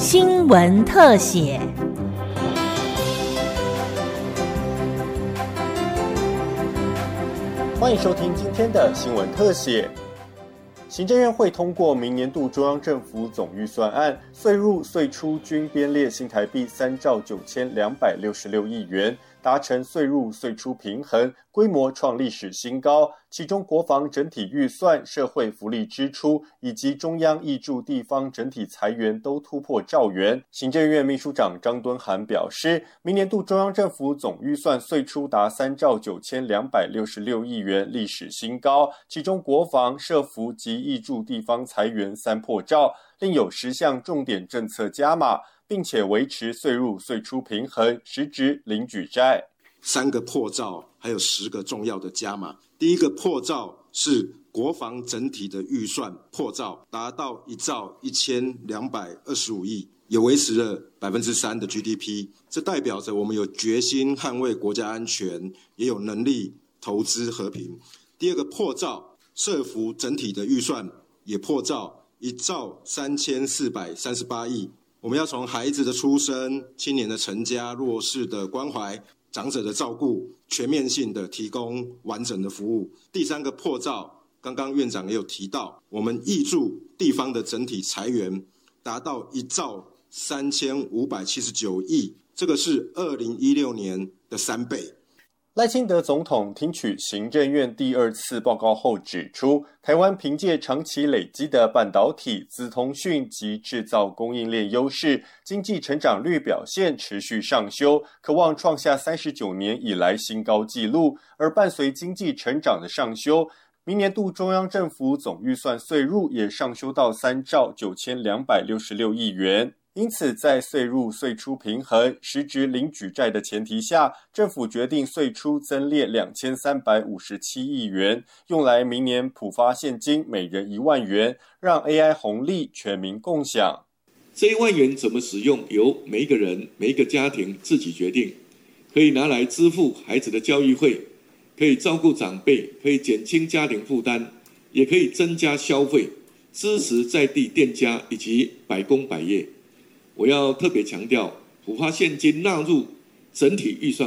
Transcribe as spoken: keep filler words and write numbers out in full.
新闻特写。 欢迎收听今天的新闻特写。行政院会通过明年度中央政府总预算案，岁入岁出均编列新台币三兆九千两百六十六亿元，达成岁入岁出平衡，规模创历史新高。其中国防整体预算、社会福利支出以及中央挹注地方整体财源都突破兆元。行政院秘书长张敦涵表示，明年度中央政府总预算岁出达三兆九千两百六十六亿元，历史新高。其中国防、社福及挹注地方财源三破兆，另有十项重点政策加码，并且维持岁入岁出平衡，实质零举债。 三个破兆，还有十个重要的加码。第一个破兆是国防整体的预算破兆，达到一兆一千两百二十五亿，也维持了百分之三的 G D P。这代表着我们有决心捍卫国家安全，也有能力投资和平。第二个破兆，社福整体的预算也破兆，一兆三千四百三十八亿。我们要从孩子的出生、青年的成家、弱势的关怀、长者的照顾，全面性的提供完整的服务。第三个破兆，刚刚院长也有提到，我们挹注地方的整体财源达到一兆三千五百七十九亿，这个是二零一六年的三倍。 赖清德总统听取行政院第二次报告后指出，台湾凭借长期累积的半导体、资通讯及制造供应链优势，经济成长率表现持续上修，可望创下三十九年以来新高纪录。而伴随经济成长的上修，明年度中央政府总预算岁入也上修到三兆九千两百六十六亿元。因此，在岁入岁出平衡、实质零举债的前提下，政府决定岁出增列两千三百五十七亿元，用来明年普发现金每人一万元，让 A I 红利全民共享。 这一万元怎么使用，由每一个人、每一个家庭自己决定，可以拿来支付孩子的教育费，可以照顾长辈，可以减轻家庭负担，也可以增加消费，支持在地店家以及百工百业。我要特别强调，普发现金纳入整体预算